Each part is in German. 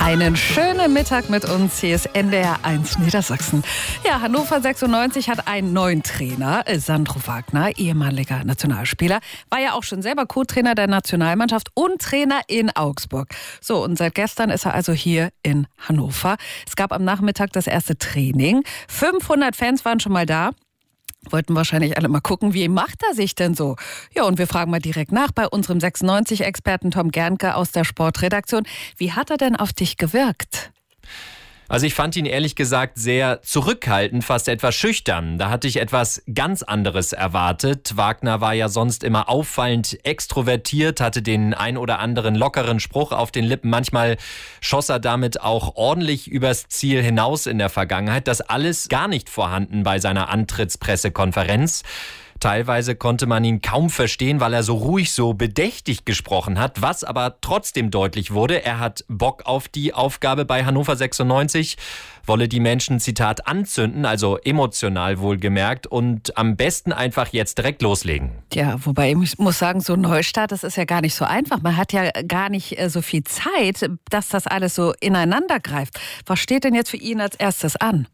Einen schönen Mittag mit uns. Hier ist NDR 1 Niedersachsen. Ja, Hannover 96 hat einen neuen Trainer, Sandro Wagner, ehemaliger Nationalspieler. War ja auch schon selber Co-Trainer der Nationalmannschaft und Trainer in Augsburg. So, und seit gestern ist er also hier in Hannover. Es gab am Nachmittag das erste Training. 500 Fans waren schon mal da. Wollten wahrscheinlich alle mal gucken, wie macht er sich denn so? Ja, und wir fragen mal direkt nach bei unserem 96-Experten Tom Gernke aus der Sportredaktion. Wie hat er denn auf dich gewirkt? Also ich fand ihn ehrlich gesagt sehr zurückhaltend, fast etwas schüchtern. Da hatte ich etwas ganz anderes erwartet. Wagner war ja sonst immer auffallend extrovertiert, hatte den ein oder anderen lockeren Spruch auf den Lippen. Manchmal schoss er damit auch ordentlich übers Ziel hinaus in der Vergangenheit. Das alles gar nicht vorhanden bei seiner Antrittspressekonferenz. Teilweise konnte man ihn kaum verstehen, weil er so ruhig, so bedächtig gesprochen hat. Was aber trotzdem deutlich wurde, er hat Bock auf die Aufgabe bei Hannover 96, wolle die Menschen, Zitat, anzünden, also emotional wohlgemerkt, und am besten einfach jetzt direkt loslegen. Ja, wobei ich muss sagen, so ein Neustart, das ist ja gar nicht so einfach. Man hat ja gar nicht so viel Zeit, dass das alles so ineinander greift. Was steht denn jetzt für ihn als erstes an?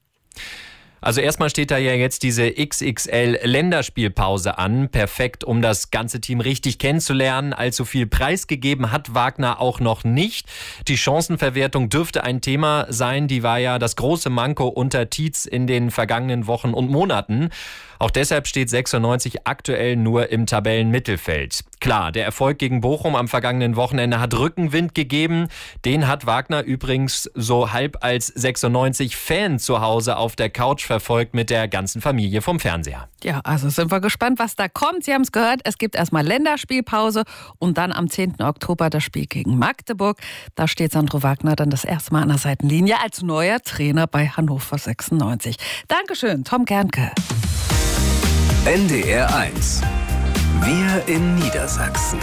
Also erstmal steht da ja jetzt diese XXL-Länderspielpause an. Perfekt, um das ganze Team richtig kennenzulernen. Allzu viel preisgegeben hat Wagner auch noch nicht. Die Chancenverwertung dürfte ein Thema sein. Die war ja das große Manko unter Tietz in den vergangenen Wochen und Monaten. Auch deshalb steht 96 aktuell nur im Tabellenmittelfeld. Klar, der Erfolg gegen Bochum am vergangenen Wochenende hat Rückenwind gegeben. Den hat Wagner übrigens so halb als 96-Fan zu Hause auf der Couch verfolgt mit der ganzen Familie vom Fernseher. Ja, also sind wir gespannt, was da kommt. Sie haben es gehört, es gibt erstmal Länderspielpause und dann am 10. Oktober das Spiel gegen Magdeburg. Da steht Sandro Wagner dann das erste Mal an der Seitenlinie als neuer Trainer bei Hannover 96. Dankeschön, Tom Gernke. NDR 1. Wir in Niedersachsen.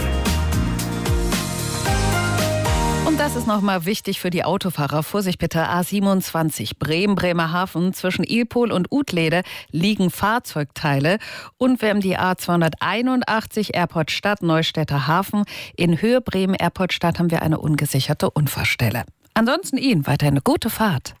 Und das ist nochmal wichtig für die Autofahrer. Vorsicht bitte, A27 Bremen-Bremerhaven. Zwischen Ilpol und Utlede liegen Fahrzeugteile. Und wir haben die A281 Airport Stadt Neustädter Hafen. In Höhe Bremen Airport Stadt haben wir eine ungesicherte Unfallstelle. Ansonsten Ihnen weiter eine gute Fahrt.